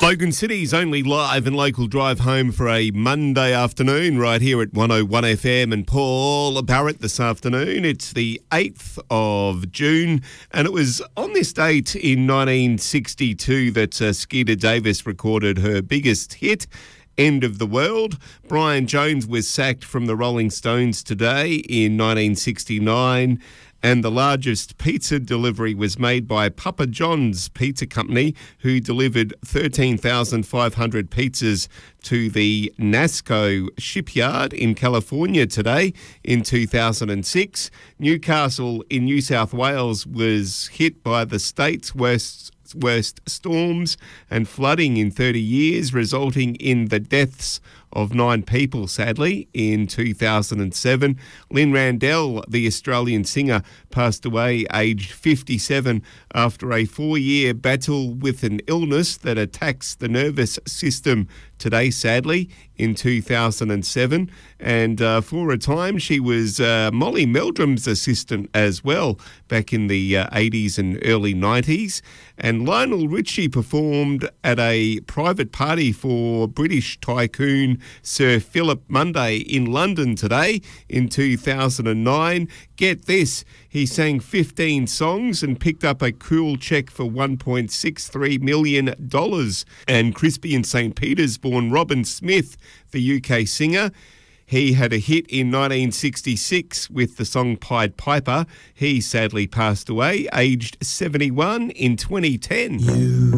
Logan City's only live and local drive home for a Monday afternoon right here at 101 FM and Paul Barrett this afternoon. It's the 8th of June and it was on this date in 1962 that Skeeter Davis recorded her biggest hit, End of the World. Brian Jones was sacked from the Rolling Stones today in 1969. And the largest pizza delivery was made by Papa John's Pizza Company, who delivered 13,500 pizzas to the NASCO shipyard in California today in 2006. Newcastle in New South Wales was hit by the state's worst storms and flooding in 30 years, resulting in the deaths of 9 people, sadly, in 2007. Lynn Randell, the Australian singer, passed away aged 57 after a 4-year battle with an illness that attacks the nervous system today, sadly, in 2007. And for a time, she was Molly Meldrum's assistant as well back in the 80s and early 90s. And Lionel Richie performed at a private party for British tycoon Sir Philip Monday in London today in 2009. Get this, he sang 15 songs and picked up a cool cheque for $1.63 million. And crispy in St. Petersburg, Robin Smith, the UK singer, he had a hit in 1966 with the song Pied Piper. He sadly passed away, aged 71 in 2010.